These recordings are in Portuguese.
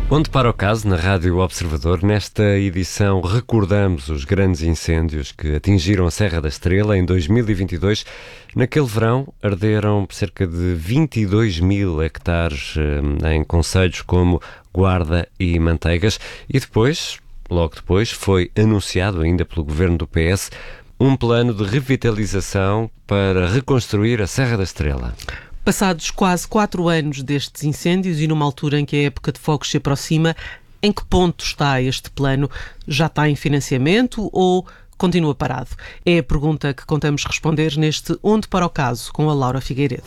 Onde para o caso, na Rádio Observador, nesta edição recordamos os grandes incêndios que atingiram a Serra da Estrela em 2022. Naquele verão arderam cerca de 22 mil hectares em concelhos como Guarda e Manteigas e depois, logo depois, foi anunciado ainda pelo governo do PS um plano de revitalização para reconstruir a Serra da Estrela. Passados quase 4 anos destes incêndios e numa altura em que a época de fogos se aproxima, em que ponto está este plano? Já está em financiamento ou continua parado? É a pergunta que contamos responder neste Onde para o Caso, com a Laura Figueiredo.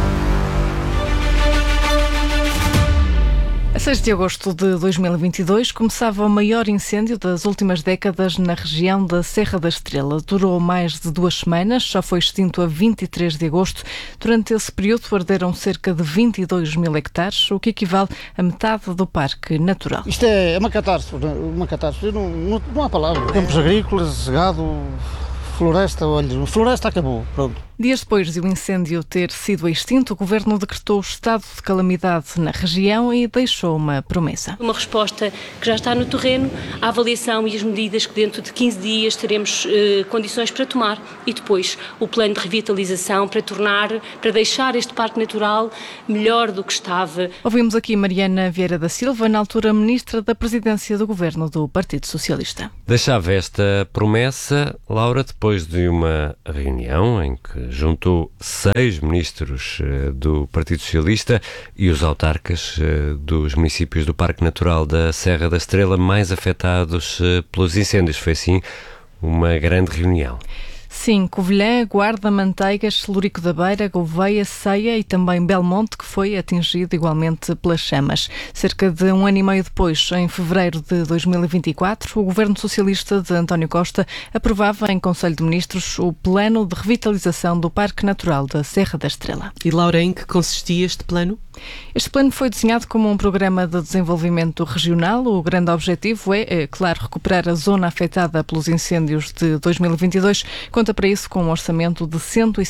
A 6 de agosto de 2022 começava o maior incêndio das últimas décadas na região da Serra da Estrela. Durou mais de 2 semanas, só foi extinto a 23 de agosto. Durante esse período arderam cerca de 22 mil hectares, o que equivale a metade do Parque Natural. Isto é uma catástrofe, não há palavra. Campos agrícolas, gado, floresta, olha, a floresta acabou, pronto. Dias depois de o incêndio ter sido extinto, o Governo decretou estado de calamidade na região e deixou uma promessa. Uma resposta que já está no terreno, a avaliação e as medidas que dentro de 15 dias teremos condições para tomar e depois o plano de revitalização para deixar este Parque Natural melhor do que estava. Ouvimos aqui Mariana Vieira da Silva, na altura Ministra da Presidência do Governo do Partido Socialista. Deixava esta promessa, Laura, depois de uma reunião em que juntou 6 ministros do Partido Socialista e os autarcas dos municípios do Parque Natural da Serra da Estrela mais afetados pelos incêndios. Foi assim uma grande reunião. Sim, Covilhã, Guarda, Manteigas, Lorico da Beira, Gouveia, Ceia e também Belmonte, que foi atingido igualmente pelas chamas. Cerca de 1 ano e meio depois, em fevereiro de 2024, o Governo Socialista de António Costa aprovava em Conselho de Ministros o plano de revitalização do Parque Natural da Serra da Estrela. E, Laura, em que consistia este plano? Este plano foi desenhado como um programa de desenvolvimento regional. O grande objetivo é, claro, recuperar a zona afetada pelos incêndios de 2022. Conta para isso com um orçamento de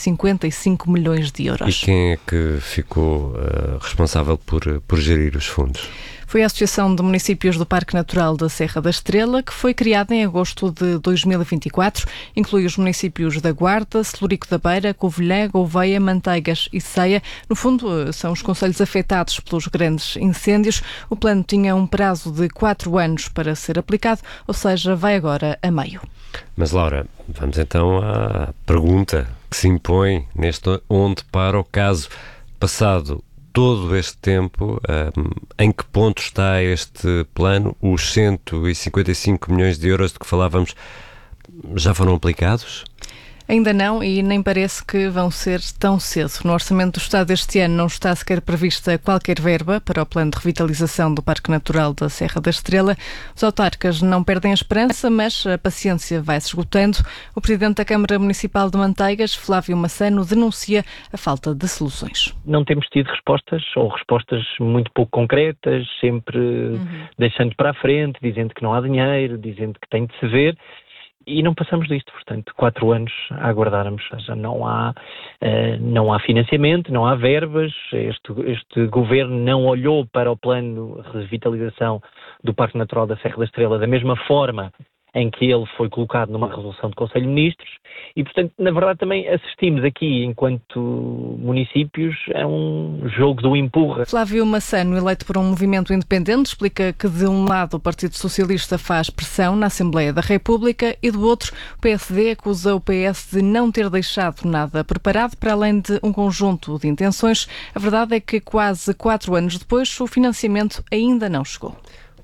155 milhões de euros. E quem é que ficou responsável por gerir os fundos? Foi a Associação de Municípios do Parque Natural da Serra da Estrela, que foi criada em agosto de 2024. Inclui os municípios da Guarda, Celurico da Beira, Covilhã, Gouveia, Manteigas e Ceia. No fundo, são os concelhos afetados pelos grandes incêndios. O plano tinha um prazo de 4 anos para ser aplicado, ou seja, vai agora a meio. Mas, Laura, vamos então à pergunta que se impõe neste Onde para o Caso. Passado todo este tempo, em que ponto está este plano? Os 155 milhões de euros de que falávamos já foram aplicados? Ainda não, e nem parece que vão ser tão cedo. No Orçamento do Estado este ano não está sequer prevista qualquer verba para o plano de revitalização do Parque Natural da Serra da Estrela. Os autarcas não perdem a esperança, mas a paciência vai-se esgotando. O Presidente da Câmara Municipal de Manteigas, Flávio Massano, denuncia a falta de soluções. Não temos tido respostas, ou respostas muito pouco concretas, sempre deixando para a frente, dizendo que não há dinheiro, dizendo que tem de se ver. E não passamos disto, portanto, 4 anos a aguardarmos, já não há financiamento, não há verbas, este governo não olhou para o plano de revitalização do Parque Natural da Serra da Estrela da mesma forma em que ele foi colocado numa resolução do Conselho de Ministros e, portanto, na verdade também assistimos aqui, enquanto municípios, a um jogo do empurra. Flávio Massano, eleito por um movimento independente, explica que de um lado o Partido Socialista faz pressão na Assembleia da República e do outro o PSD acusa o PS de não ter deixado nada preparado para além de um conjunto de intenções. A verdade é que quase 4 anos depois o financiamento ainda não chegou.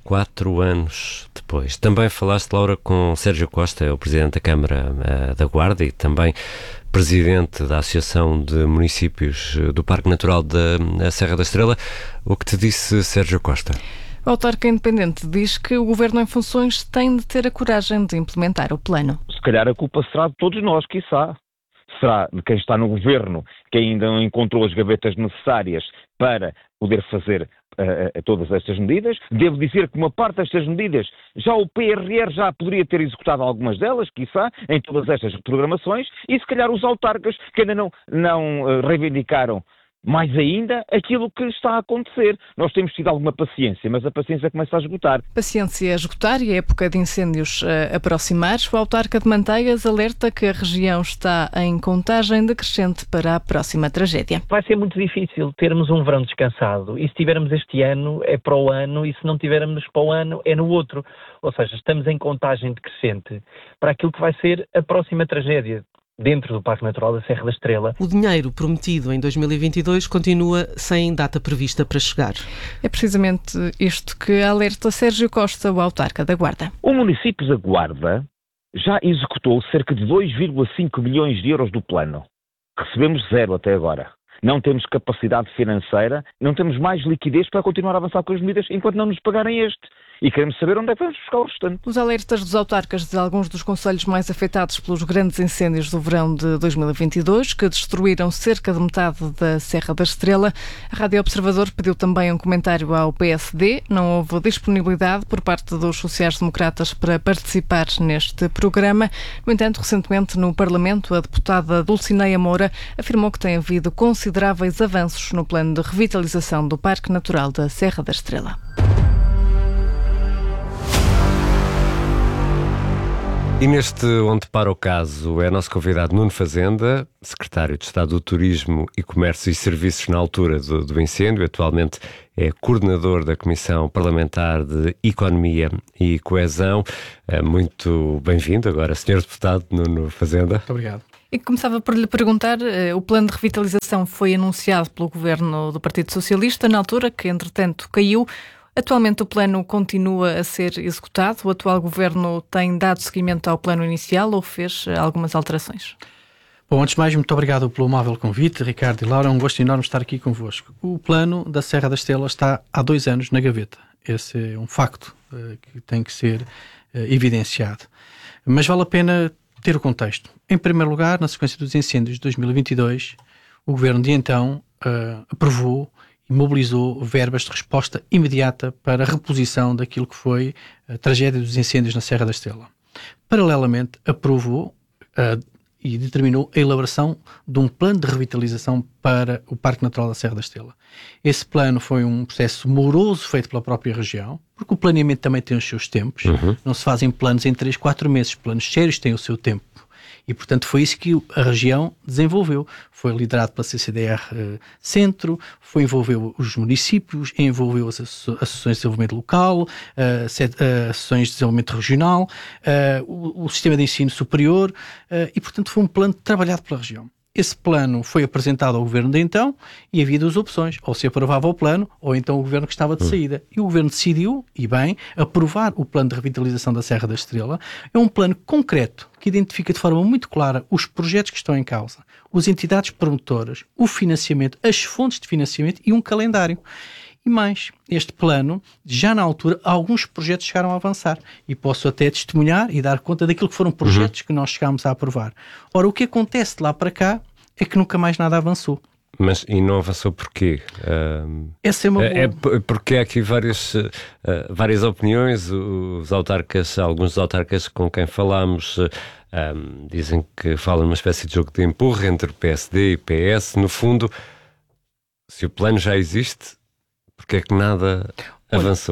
4 anos depois. Também falaste, Laura, com Sérgio Costa, o Presidente da Câmara da Guarda e também Presidente da Associação de Municípios do Parque Natural da Serra da Estrela. O que te disse Sérgio Costa? O autarca independente diz que o Governo em funções tem de ter a coragem de implementar o plano. Se calhar a culpa será de todos nós, quiçá. Será de quem está no Governo, que ainda não encontrou as gavetas necessárias para poder fazer todas estas medidas. Devo dizer que uma parte destas medidas, já o PRR já poderia ter executado algumas delas, quiçá, em todas estas programações, e se calhar os autarcas que ainda não reivindicaram mais ainda aquilo que está a acontecer. Nós temos tido alguma paciência, mas a paciência começa a esgotar. Paciência a esgotar e a época de incêndios a aproximar. O autarca de Manteigas alerta que a região está em contagem decrescente para a próxima tragédia. Vai ser muito difícil termos um verão descansado, e se tivermos este ano é para o ano, e se não tivermos para o ano é no outro. Ou seja, estamos em contagem decrescente para aquilo que vai ser a próxima tragédia dentro do Parque Natural da Serra da Estrela. O dinheiro prometido em 2022 continua sem data prevista para chegar. É precisamente isto que alerta Sérgio Costa, o autarca da Guarda. O município da Guarda já executou cerca de 2,5 milhões de euros do plano. Recebemos 0 até agora. Não temos capacidade financeira, não temos mais liquidez para continuar a avançar com as medidas enquanto não nos pagarem este. E queremos saber onde é que vamos buscar o restante. Os alertas dos autarcas de alguns dos concelhos mais afetados pelos grandes incêndios do verão de 2022, que destruíram cerca de metade da Serra da Estrela. A Rádio Observador pediu também um comentário ao PSD. Não houve disponibilidade por parte dos sociais-democratas para participar neste programa. No entanto, recentemente no Parlamento, a deputada Dulcineia Moura afirmou que tem havido consideráveis avanços no plano de revitalização do Parque Natural da Serra da Estrela. E neste Onde Para o Caso é nosso convidado Nuno Fazenda, secretário de Estado do Turismo e Comércio e Serviços na altura do incêndio. Atualmente é coordenador da Comissão Parlamentar de Economia e Coesão. Muito bem-vindo agora, Sr. Deputado Nuno Fazenda. Muito obrigado. E começava por lhe perguntar, o plano de revitalização foi anunciado pelo governo do Partido Socialista, na altura, que entretanto caiu. Atualmente o plano continua a ser executado? O atual governo tem dado seguimento ao plano inicial ou fez algumas alterações? Bom, antes de mais, muito obrigado pelo amável convite, Ricardo e Laura. É um gosto enorme estar aqui convosco. O plano da Serra da Estrela está há 2 anos na gaveta. Esse é um facto que tem que ser evidenciado. Mas vale a pena ter o contexto. Em primeiro lugar, na sequência dos incêndios de 2022, o governo de então aprovou e mobilizou verbas de resposta imediata para a reposição daquilo que foi a tragédia dos incêndios na Serra da Estrela. Paralelamente, aprovou e determinou a elaboração de um plano de revitalização para o Parque Natural da Serra da Estrela. Esse plano foi um processo moroso feito pela própria região, porque o planeamento também tem os seus tempos. Não se fazem planos em 3, 4 meses. Planos sérios têm o seu tempo. E, portanto, foi isso que a região desenvolveu. Foi liderado pela CCDR Centro, envolveu os municípios, envolveu as associações de desenvolvimento local, associações de desenvolvimento regional, o sistema de ensino superior, e, portanto, foi um plano trabalhado pela região. Esse plano foi apresentado ao governo de então e havia 2 opções, ou se aprovava o plano ou então o governo que estava de saída. E o governo decidiu, e bem, aprovar o plano de revitalização da Serra da Estrela. É um plano concreto que identifica de forma muito clara os projetos que estão em causa, as entidades promotoras, o financiamento, as fontes de financiamento e um calendário. E mais, este plano, já na altura, alguns projetos chegaram a avançar e posso até testemunhar e dar conta daquilo que foram projetos que nós chegámos a aprovar. Ora, o que acontece de lá para cá é que nunca mais nada avançou. Mas e não avançou porquê? Essa é uma boa... porque há aqui várias opiniões. Alguns autarcas com quem falámos dizem que falam numa espécie de jogo de empurra entre PSD e PS. No fundo, se o plano já existe, porque é que nada avançou?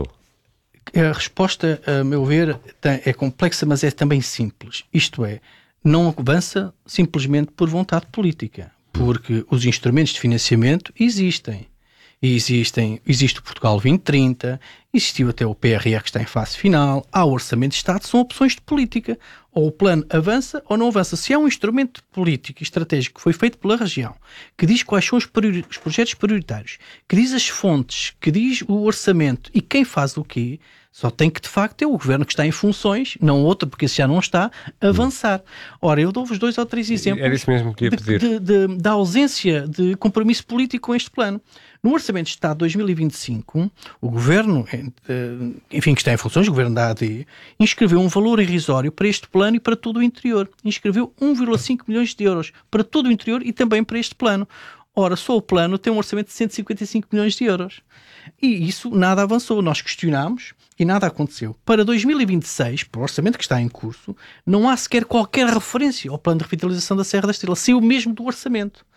A resposta, a meu ver, é complexa, mas é também simples. Isto é, não avança simplesmente por vontade política, porque os instrumentos de financiamento existem. Existe o Portugal 2030, existiu até o PRR que está em fase final, há o Orçamento de Estado, são opções de política. Ou o plano avança ou não avança. Se há um instrumento político e estratégico que foi feito pela região, que diz quais são os projetos prioritários, que diz as fontes, que diz o orçamento e quem faz o quê, só tem que, de facto, é o governo que está em funções, não outro, porque esse já não está, avançar. Ora, eu dou-vos 2 ou 3 exemplos era isso mesmo que ia pedir. Da ausência de compromisso político com este plano. No Orçamento de Estado de 2025, o governo, enfim, que está em funções, o governo da AD, inscreveu um valor irrisório para este plano e para todo o interior. Inscreveu 1,5 milhões de euros para todo o interior e também para este plano. Ora, só o plano tem um orçamento de 155 milhões de euros. E isso nada avançou. Nós questionámos e nada aconteceu. Para 2026, para o orçamento que está em curso, não há sequer qualquer referência ao plano de revitalização da Serra da Estrela. Saiu mesmo do orçamento.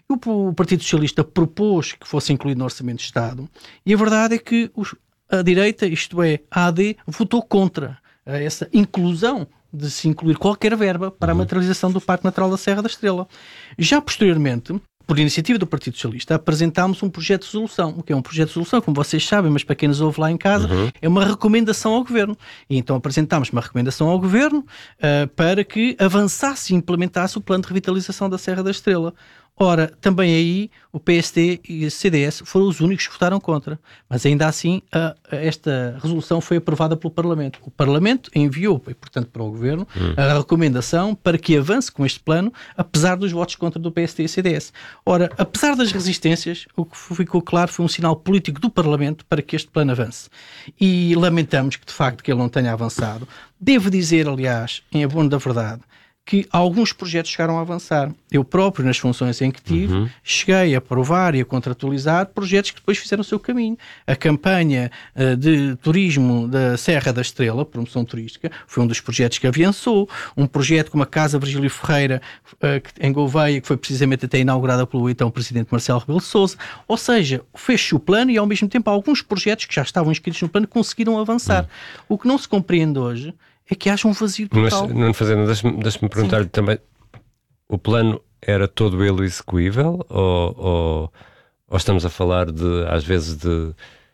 O Partido Socialista propôs que fosse incluído no Orçamento de Estado e a verdade é que a direita, isto é, a AD, votou contra essa inclusão de se incluir qualquer verba para a materialização do Parque Natural da Serra da Estrela. Já posteriormente, por iniciativa do Partido Socialista, apresentámos um projeto de resolução. O que é um projeto de resolução, como vocês sabem, mas para quem nos ouve lá em casa, é uma recomendação ao Governo. E então apresentámos uma recomendação ao Governo para que avançasse e implementasse o plano de revitalização da Serra da Estrela. Ora, também aí o PSD e o CDS foram os únicos que votaram contra. Mas ainda assim, esta resolução foi aprovada pelo Parlamento. O Parlamento enviou, e portanto para o Governo, a recomendação para que avance com este plano, apesar dos votos contra do PSD e CDS. Ora, apesar das resistências, o que ficou claro foi um sinal político do Parlamento para que este plano avance. E lamentamos que, de facto, que ele não tenha avançado. Devo dizer, aliás, em abono da verdade, que alguns projetos chegaram a avançar. Eu próprio, nas funções em que tive, cheguei a aprovar e a contratualizar projetos que depois fizeram o seu caminho. A campanha de turismo da Serra da Estrela, promoção turística, foi um dos projetos que avançou. Um projeto como a Casa Virgílio Ferreira, em Gouveia, que foi precisamente até inaugurada pelo então Presidente Marcelo Rebelo de Sousa. Ou seja, fez-se o plano e, ao mesmo tempo, alguns projetos que já estavam inscritos no plano conseguiram avançar. O que não se compreende hoje é que haja um vazio total. Mas, Nuno Fazenda, deixa-me perguntar-lhe também, o plano era todo ele execuível ou estamos a falar, às vezes, de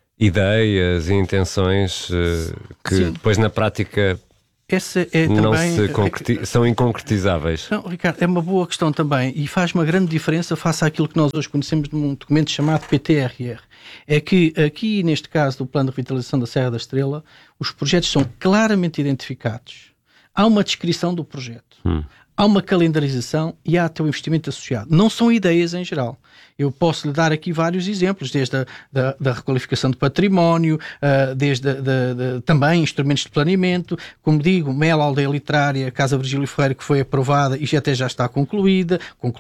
ideias e intenções que depois na prática não são inconcretizáveis? Não, Ricardo, é uma boa questão também e faz uma grande diferença face àquilo que nós hoje conhecemos num documento chamado PTRR. É que aqui, neste caso do Plano de Revitalização da Serra da Estrela, os projetos são claramente identificados. Há uma descrição do projeto, há uma calendarização e há até o investimento associado. Não são ideias em geral. Eu posso lhe dar aqui vários exemplos, desde da requalificação do património, desde também instrumentos de planeamento, como digo, Mel Aldeia Literária, Casa Virgílio Ferreira, que foi aprovada e até já está concluída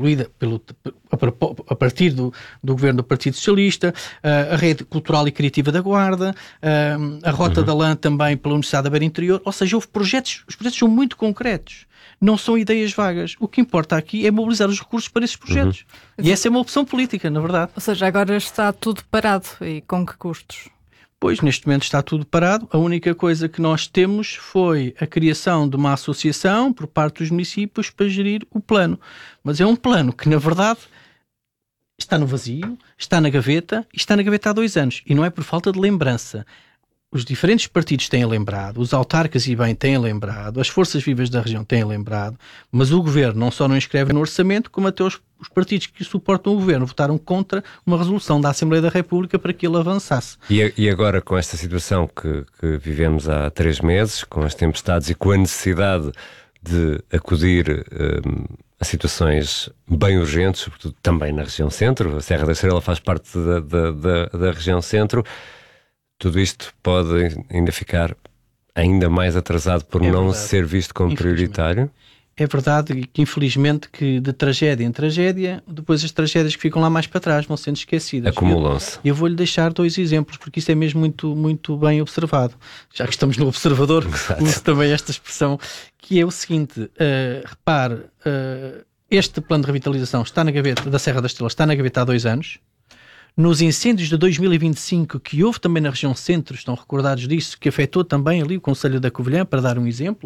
a partir do Governo do Partido Socialista, a Rede Cultural e Criativa da Guarda, a Rota da Lã também pela Universidade da Beira Interior, ou seja, os projetos são muito concretos. Não são ideias vagas. O que importa aqui é mobilizar os recursos para esses projetos. E essa é uma opção política, na verdade. Ou seja, agora está tudo parado. E com que custos? Pois, neste momento está tudo parado. A única coisa que nós temos foi a criação de uma associação por parte dos municípios para gerir o plano. Mas é um plano que, na verdade, está no vazio, está na gaveta e está na gaveta há 2 anos. E não é por falta de lembrança. Os diferentes partidos têm lembrado, os autarcas e bem têm lembrado, as forças vivas da região têm lembrado, mas o Governo não só não inscreve no orçamento, como até os partidos que suportam o Governo votaram contra uma resolução da Assembleia da República para que ele avançasse. E agora, com esta situação que vivemos há 3 meses, com as tempestades e com a necessidade de acudir a situações bem urgentes, sobretudo também na região centro, a Serra da Estrela faz parte da região centro, tudo isto pode ainda ficar ainda mais atrasado por não ser visto como prioritário? É verdade que, infelizmente, que de tragédia em tragédia, depois as tragédias que ficam lá mais para trás vão sendo esquecidas. Acumulam-se. Eu vou-lhe deixar 2 exemplos, porque isso é mesmo muito, muito bem observado. Já que estamos no Observador, uso também esta expressão, que é o seguinte, repare, este plano de revitalização está na gaveta da Serra da Estrela, está na gaveta há 2 anos. Nos incêndios de 2025, que houve também na região centro, estão recordados disso, que afetou também ali o Conselho da Covilhã, para dar um exemplo,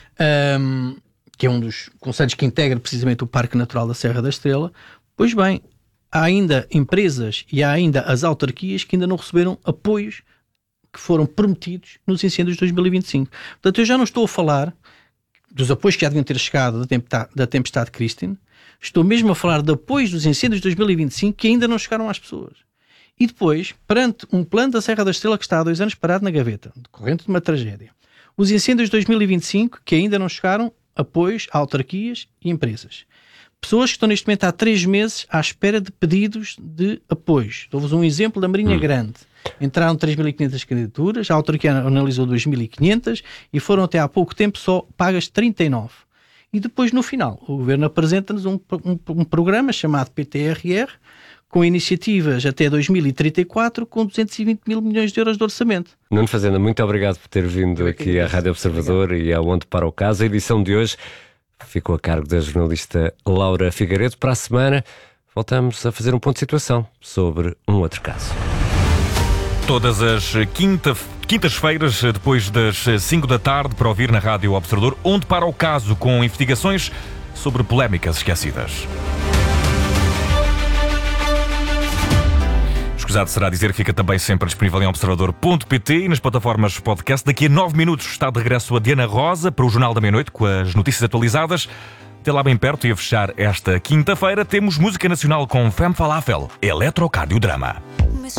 que é um dos conselhos que integra precisamente o Parque Natural da Serra da Estrela. Pois bem, há ainda empresas e há ainda as autarquias que ainda não receberam apoios que foram prometidos nos incêndios de 2025. Portanto, eu já não estou a falar dos apoios que já deviam ter chegado da tempestade Christine. Estou mesmo a falar de apoios dos incêndios de 2025 que ainda não chegaram às pessoas. E depois, perante um plano da Serra da Estrela que está há 2 anos parado na gaveta, decorrente de uma tragédia, os incêndios de 2025 que ainda não chegaram, apoios a autarquias e empresas. Pessoas que estão neste momento há 3 meses à espera de pedidos de apoios. Dou-vos um exemplo da Marinha Grande. Entraram 3.500 candidaturas, a autarquia analisou 2.500 e foram até há pouco tempo só pagas 39. E depois, no final, o Governo apresenta-nos um programa chamado PTRR, com iniciativas até 2034, com 220 mil milhões de euros de orçamento. Nuno Fazenda, muito obrigado por ter vindo aqui à Rádio Observador e ao Onde Para o Caso. A edição de hoje ficou a cargo da jornalista Laura Figueiredo. Para a semana voltamos a fazer um ponto de situação sobre um outro caso. Todas as quintas-feiras, depois das 5 da tarde, para ouvir na Rádio Observador, onde para o caso com investigações sobre polémicas esquecidas. Escusado será dizer que fica também sempre disponível em observador.pt e nas plataformas podcast. Daqui a 9 minutos está de regresso a Diana Rosa para o Jornal da Meia-Noite com as notícias atualizadas. Até lá bem perto e a fechar esta quinta-feira temos música nacional com Femme Falafel, Eletrocardiodrama.